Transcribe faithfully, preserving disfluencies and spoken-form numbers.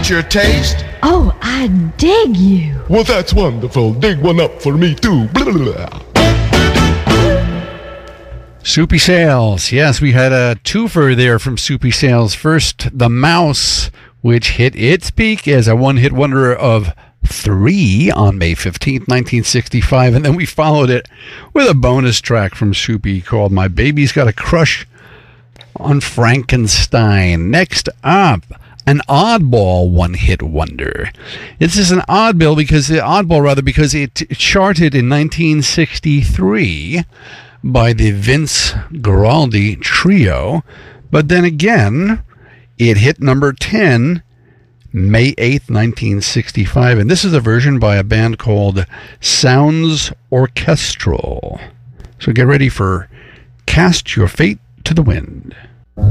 suit your taste? Oh, I dig you. Well, that's wonderful. Dig one up for me, too. Blah, blah, blah. Soupy Sales. Yes, we had a twofer there from Soupy Sales. First, The Mouse, which hit its peak as a one-hit wonder of three on May fifteenth, nineteen sixty-five. And then we followed it with a bonus track from Soupy called My Baby's Got a Crush on Frankenstein. Next up, an oddball one-hit wonder. This is an oddball because oddball rather because it charted in nineteen sixty-three by the Vince Guaraldi Trio, but then again it hit number ten May eighth, nineteen sixty-five, and this is a version by a band called Sounds Orchestral. So get ready for Cast Your Fate to the Wind.